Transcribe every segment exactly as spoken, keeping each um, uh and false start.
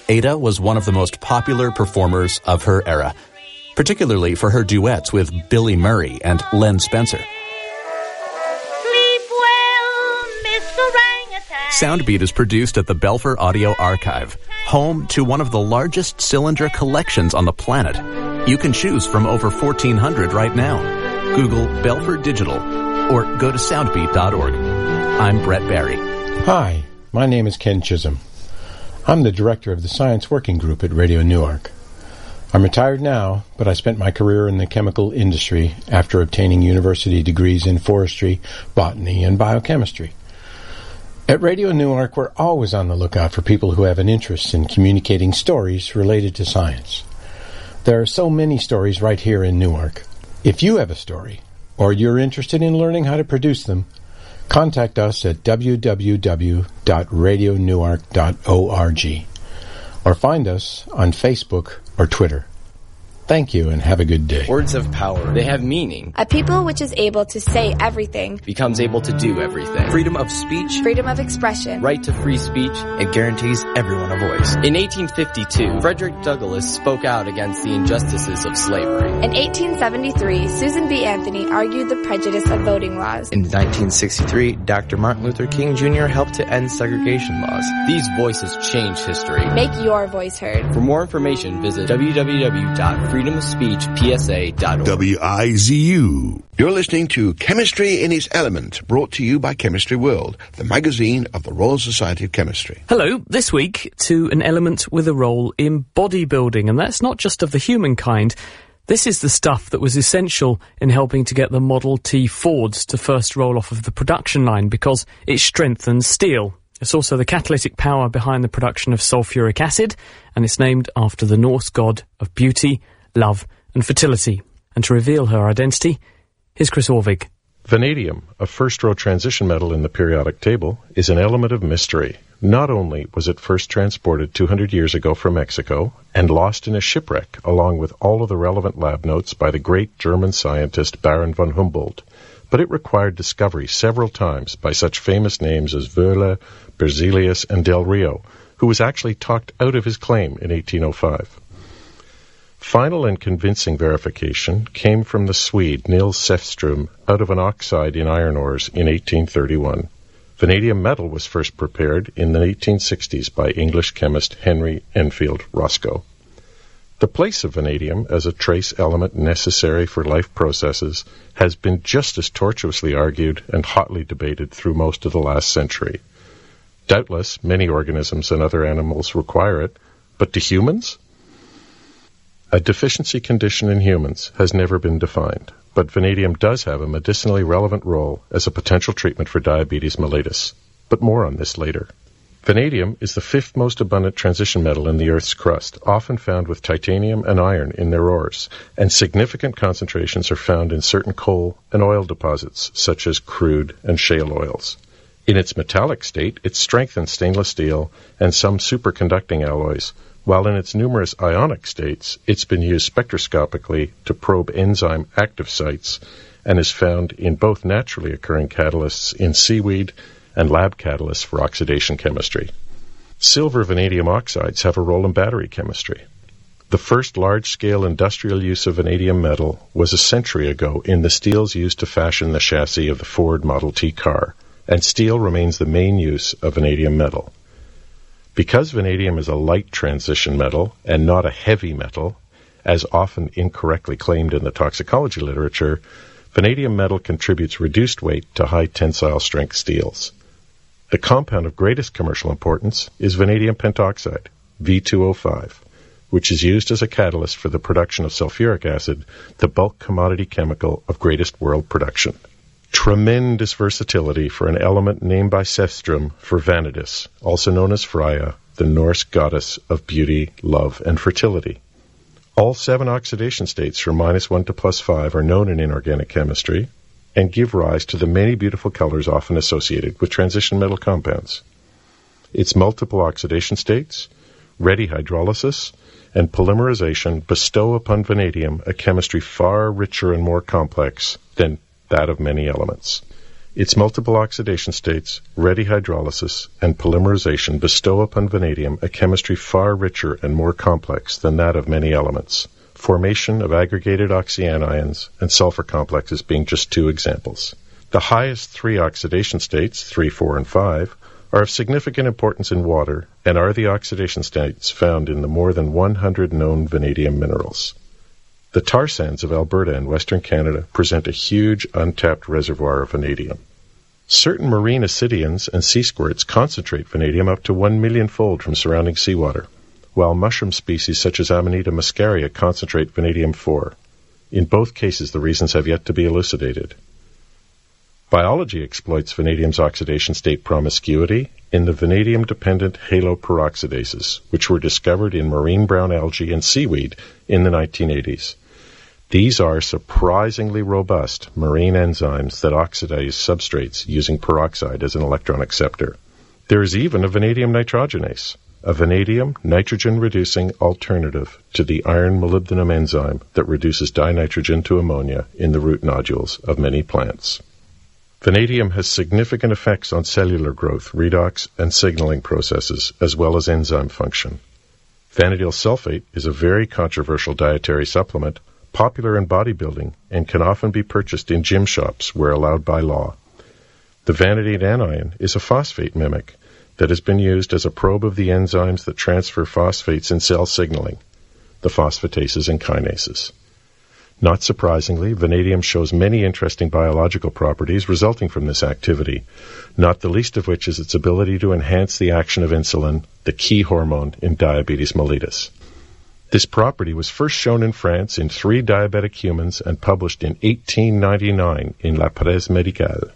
Ada was one of the most popular performers of her era, particularly for her duets with Billy Murray and Len Spencer. Sleep well, Miss Orangutan. Soundbeat is produced at the Belfer Audio Archive, home to one of the largest cylinder collections on the planet. You can choose from over fourteen hundred right now. Google Belfer Digital or go to soundbeat dot org. I'm Brett Barry. Hi, my name is Ken Chisholm. I'm the director of the Science Working Group at Radio Newark. I'm retired now, but I spent my career in the chemical industry after obtaining university degrees in forestry, botany, and biochemistry. At Radio Newark, we're always on the lookout for people who have an interest in communicating stories related to science. There are so many stories right here in Newark. If you have a story, or you're interested in learning how to produce them, contact us at w w w dot radio newark dot org or find us on Facebook or Twitter. Thank you and have a good day. Words have power. They have meaning. A people which is able to say everything becomes able to do everything. Freedom of speech. Freedom of expression. Right to free speech. It guarantees everyone a voice. In eighteen fifty-two, Frederick Douglass spoke out against the injustices of slavery. In eighteen seventy-three, Susan B. Anthony argued the prejudice of voting laws. In nineteen sixty-three, Doctor Martin Luther King Junior helped to end segregation laws. These voices changed history. Make your voice heard. For more information, visit w w w dot freedom of speech p s a dot org. W I Z U. You're listening to Chemistry in its Element, brought to you by Chemistry World, the magazine of the Royal Society of Chemistry. Hello, this week to an element with a role in bodybuilding, and that's not just of the human kind. This is the stuff that was essential in helping to get the Model T Fords to first roll off of the production line because it strengthens steel. It's also the catalytic power behind the production of sulfuric acid, and it's named after the Norse god of beauty, love and fertility. And to reveal her identity, here's Chris Orvig. Vanadium, a first-row transition metal in the periodic table, is an element of mystery. Not only was it first transported two hundred years ago from Mexico and lost in a shipwreck along with all of the relevant lab notes by the great German scientist Baron von Humboldt, but it required discovery several times by such famous names as Wöhler, Berzelius, and Del Rio, who was actually talked out of his claim in eighteen oh five. Final and convincing verification came from the Swede Nils Säfström out of an oxide in iron ores in eighteen thirty-one. Vanadium metal was first prepared in the eighteen sixties by English chemist Henry Enfield Roscoe. The place of vanadium as a trace element necessary for life processes has been just as tortuously argued and hotly debated through most of the last century. Doubtless, many organisms and other animals require it, but do humans? A deficiency condition in humans has never been defined, but vanadium does have a medicinally relevant role as a potential treatment for diabetes mellitus. But more on this later. Vanadium is the fifth most abundant transition metal in the Earth's crust, often found with titanium and iron in their ores, and significant concentrations are found in certain coal and oil deposits, such as crude and shale oils. In its metallic state, it strengthens stainless steel and some superconducting alloys, while in its numerous ionic states, it's been used spectroscopically to probe enzyme active sites and is found in both naturally occurring catalysts in seaweed and lab catalysts for oxidation chemistry. Silver vanadium oxides have a role in battery chemistry. The first large-scale industrial use of vanadium metal was a century ago in the steels used to fashion the chassis of the Ford Model T car, and steel remains the main use of vanadium metal. Because vanadium is a light transition metal and not a heavy metal, as often incorrectly claimed in the toxicology literature, vanadium metal contributes reduced weight to high tensile strength steels. The compound of greatest commercial importance is vanadium pentoxide, V two O five, which is used as a catalyst for the production of sulfuric acid, the bulk commodity chemical of greatest world production. Tremendous versatility for an element named by Säfström for Vanadis, also known as Freya, the Norse goddess of beauty, love, and fertility. All seven oxidation states from minus one to plus five are known in inorganic chemistry and give rise to the many beautiful colors often associated with transition metal compounds. Its multiple oxidation states, ready hydrolysis, and polymerization bestow upon vanadium a chemistry far richer and more complex than that of many elements. Its multiple oxidation states, ready hydrolysis, and polymerization bestow upon vanadium a chemistry far richer and more complex than that of many elements, formation of aggregated oxyanions and sulfur complexes being just two examples. The highest three oxidation states, three, four, and five, are of significant importance in water and are the oxidation states found in the more than one hundred known vanadium minerals. The tar sands of Alberta and Western Canada present a huge untapped reservoir of vanadium. Certain marine acidians and sea squirts concentrate vanadium up to one million-fold from surrounding seawater, while mushroom species such as Amanita muscaria concentrate vanadium four. In both cases, the reasons have yet to be elucidated. Biology exploits vanadium's oxidation state promiscuity in the vanadium-dependent haloperoxidases, which were discovered in marine brown algae and seaweed in the nineteen eighties. These are surprisingly robust marine enzymes that oxidize substrates using peroxide as an electron acceptor. There is even a vanadium nitrogenase, a vanadium nitrogen-reducing alternative to the iron molybdenum enzyme that reduces dinitrogen to ammonia in the root nodules of many plants. Vanadium has significant effects on cellular growth, redox, and signaling processes, as well as enzyme function. Vanadyl sulfate is a very controversial dietary supplement, popular in bodybuilding, and can often be purchased in gym shops where allowed by law. The vanadate anion is a phosphate mimic that has been used as a probe of the enzymes that transfer phosphates in cell signaling, the phosphatases and kinases. Not surprisingly, vanadium shows many interesting biological properties resulting from this activity, not the least of which is its ability to enhance the action of insulin, the key hormone in diabetes mellitus. This property was first shown in France in three diabetic humans and published in eighteen ninety-nine in La Presse Médicale.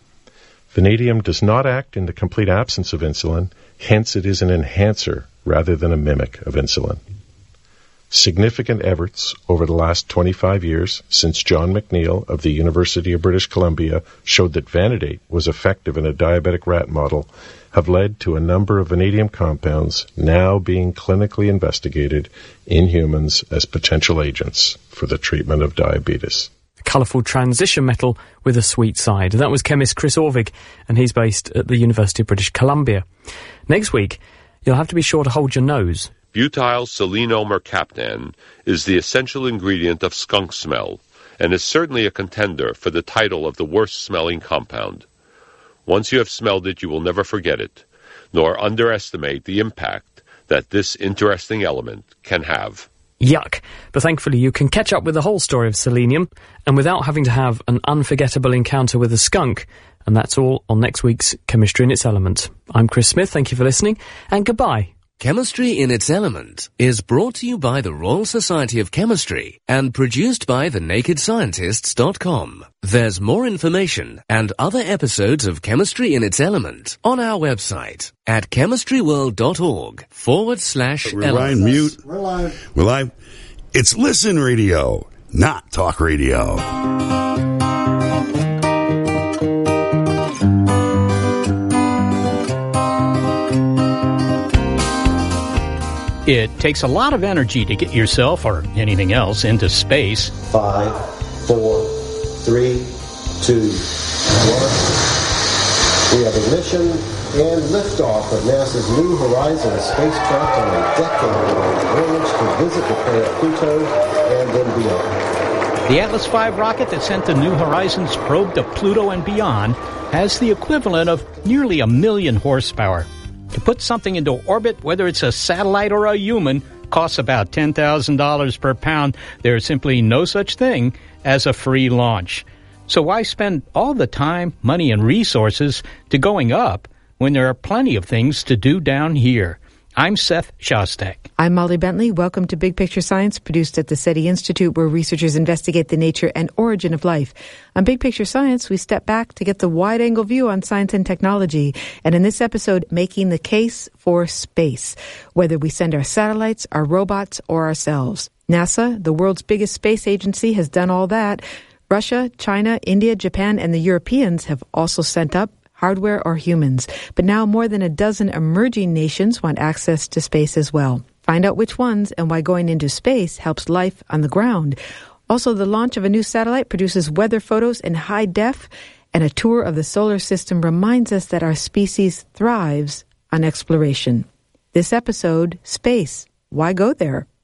Vanadium does not act in the complete absence of insulin, hence it is an enhancer rather than a mimic of insulin. Significant efforts over the last twenty-five years, since John McNeil of the University of British Columbia showed that vanadate was effective in a diabetic rat model, have led to a number of vanadium compounds now being clinically investigated in humans as potential agents for the treatment of diabetes. A colourful transition metal with a sweet side. That was chemist Chris Orvig, and he's based at the University of British Columbia. Next week, you'll have to be sure to hold your nose. Butyl selenomercaptan is the essential ingredient of skunk smell and is certainly a contender for the title of the worst-smelling compound. Once you have smelled it, you will never forget it, nor underestimate the impact that this interesting element can have. Yuck. But thankfully you can catch up with the whole story of selenium, and without having to have an unforgettable encounter with a skunk. And that's all on next week's Chemistry in its Element. I'm Chris Smith, thank you for listening, and goodbye. Chemistry in its Element is brought to you by the Royal Society of Chemistry and produced by the naked scientists dot com. There's more information and other episodes of Chemistry in its Element on our website at chemistryworld.org forward slash Rewind, mute. We're live. We're live. It's Listen Radio, not Talk Radio. It takes a lot of energy to get yourself or anything else into space. Five, four, three, two, one. We have ignition and liftoff of NASA's New Horizons spacecraft on a decade-long voyage to visit the planet Pluto and then beyond. The Atlas five rocket that sent the New Horizons probe to Pluto and beyond has the equivalent of nearly a million horsepower. To put something into orbit, whether it's a satellite or a human, costs about ten thousand dollars per pound. There's simply no such thing as a free launch. So why spend all the time, money, and resources to going up when there are plenty of things to do down here? I'm Seth Shostak. I'm Molly Bentley. Welcome to Big Picture Science, produced at the SETI Institute, where researchers investigate the nature and origin of life. On Big Picture Science, we step back to get the wide-angle view on science and technology. And in this episode, making the case for space, whether we send our satellites, our robots, or ourselves. NASA, the world's biggest space agency, has done all that. Russia, China, India, Japan, and the Europeans have also sent up hardware or humans. But now more than a dozen emerging nations want access to space as well. Find out which ones and why going into space helps life on the ground. Also, the launch of a new satellite produces weather photos in high def, and a tour of the solar system reminds us that our species thrives on exploration. This episode, Space, Why Go There?